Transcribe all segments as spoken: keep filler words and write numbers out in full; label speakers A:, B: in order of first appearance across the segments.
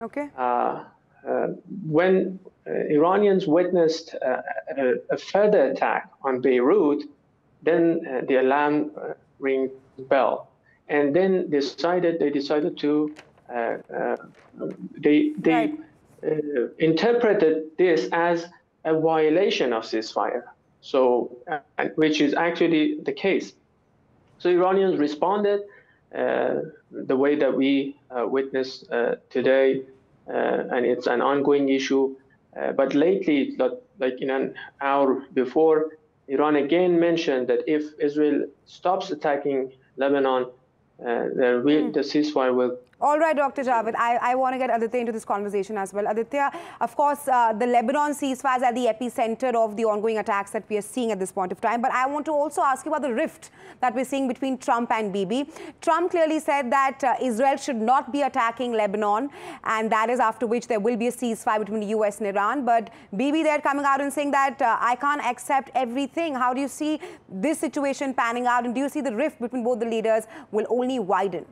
A: Okay.
B: Uh, uh, when uh, Iranians witnessed uh, a, a further attack on Beirut, then uh, the alarm uh, ring bell, and then decided they decided to uh, uh, they
A: Right.
B: they uh, interpreted this as a violation of ceasefire. So, uh, which is actually the case. So Iranians responded uh, the way that we uh, witness uh, today, uh, and it's an ongoing issue. Uh, but lately, like in an hour before, Iran again mentioned that if Israel stops attacking Lebanon, uh, the,
A: Mm.
B: the ceasefire will
A: All right, Doctor
B: continue.
A: Javed, I, I want to get Aditya into this conversation as well. Aditya, of course, uh, the Lebanon ceasefire is at the epicenter of the ongoing attacks that we are seeing at this point of time. But I want to also ask you about the rift that we're seeing between Trump and Bibi. Trump clearly said that uh, Israel should not be attacking Lebanon, and that is after which there will be a ceasefire between the U S and Iran. But Bibi there coming out and saying that uh, I can't accept everything. How do you see this situation panning out? And do you see the rift between both the leaders will only widen?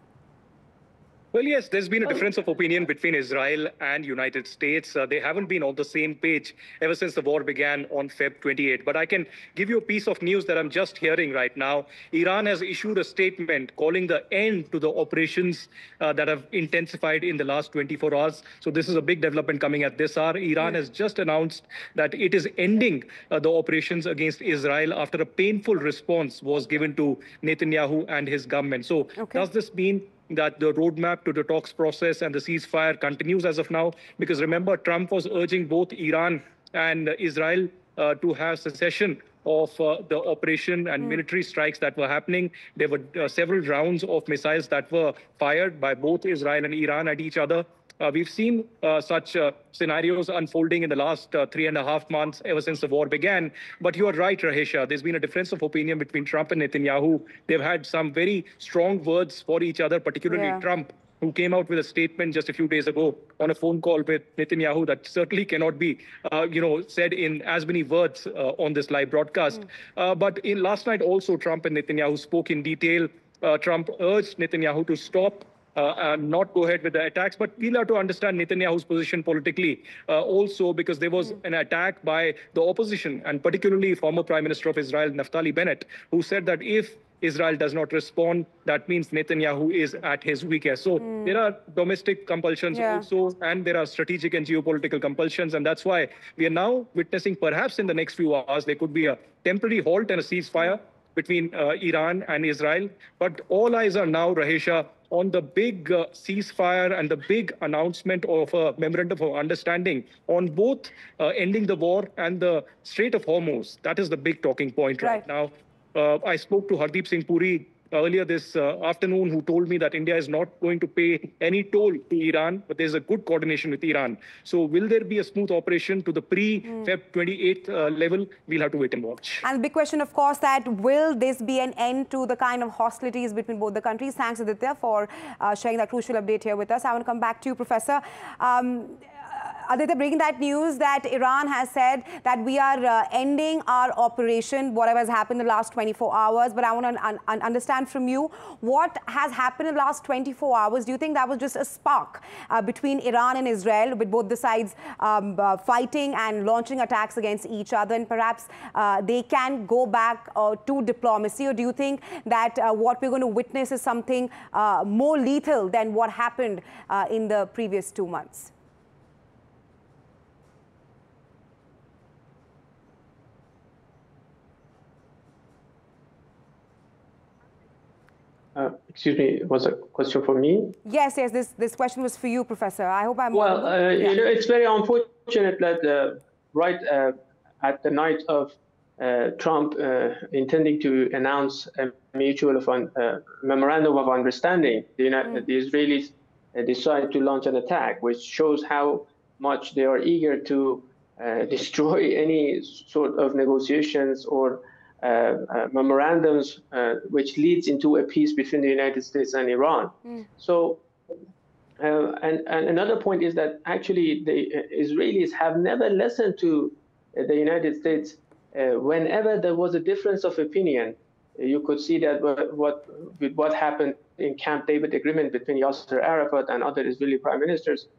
C: Well, yes, there's been a difference of opinion between Israel and United States. Uh, they haven't been on the same page ever since the war began on February twenty-eighth. But I can give you a piece of news that I'm just hearing right now. Iran has issued a statement calling the end to the operations uh, that have intensified in the last twenty-four hours. So this is a big development coming at this hour. Iran
A: Yeah.
C: has just announced that it is ending uh, the operations against Israel after a painful response was given to Netanyahu and his government. So
A: Okay.
C: does this mean that the roadmap to the talks process and the ceasefire continues as of now? Because remember, Trump was urging both Iran and Israel uh, to have cessation of uh, the operation and
A: Mm.
C: military strikes that were happening. There were uh, several rounds of missiles that were fired by both Israel and Iran at each other. Uh, we've seen uh, such uh, scenarios unfolding in the last uh, three and a half months ever since the war began. But you are right, Rahesha. There's been a difference of opinion between Trump and Netanyahu. They've had some very strong words for each other, particularly
A: Yeah.
C: Trump, who came out with a statement just a few days ago on a phone call with Netanyahu that certainly cannot be, uh, you know, said in as many words uh, on this live broadcast. Mm. Uh, but in last night also, Trump and Netanyahu spoke in detail. Uh, Trump urged Netanyahu to stop Uh, uh, not go ahead with the attacks. But we'll have to understand Netanyahu's position politically uh, also, because there was mm. an attack by the opposition, and particularly former Prime Minister of Israel, Naftali Bennett, who said that if Israel does not respond, that means Netanyahu is at his weakest. So mm. there are domestic compulsions yeah. also, and there are strategic and geopolitical compulsions. And that's why we are now witnessing, perhaps in the next few hours, there could be a temporary halt and a ceasefire mm. between uh, Iran and Israel. But all eyes are now, Rahesha, on the big uh, ceasefire and the big announcement of a memorandum of understanding on both uh, ending the war and the Strait of Hormuz. That is the big talking point right, right now. Uh, I spoke to Hardeep Singh Puri earlier this uh, afternoon, who told me that India is not going to pay any toll to Iran, but there's a good coordination with Iran. So will there be a smooth operation to the pre-February twenty-eighth uh, level? We'll have to wait and watch.
A: And the big question, of course, that will this be an end to the kind of hostilities between both the countries? Thanks, Aditya, for uh, sharing that crucial update here with us. I want to come back to you, Professor. Um, Aditya, breaking that news that Iran has said that we are uh, ending our operation, whatever has happened in the last twenty-four hours. But I want to un un understand from you, what has happened in the last twenty-four hours? Do you think that was just a spark uh, between Iran and Israel, with both the sides um, uh, fighting and launching attacks against each other, and perhaps uh, they can go back uh, to diplomacy? Or do you think that uh, what we're going to witness is something uh, more lethal than what happened uh, in the previous two months?
B: Uh, excuse me, was a question for me?
A: Yes, yes, this, this question was for you, Professor. I hope I'm
B: Well, uh, yeah. you know, it's very unfortunate that uh, right uh, at the night of uh, Trump uh, intending to announce a mutual of un uh, memorandum of understanding, the, mm. the Israelis uh, decide to launch an attack, which shows how much they are eager to uh, destroy any sort of negotiations or Uh, uh, memorandums, uh, which leads into a peace between the United States and Iran. Mm. So, uh, and, and another point is that actually the Israelis have never listened to the United States uh, whenever there was a difference of opinion. You could see that what with what happened in Camp David agreement between Yasser Arafat and other Israeli prime ministers.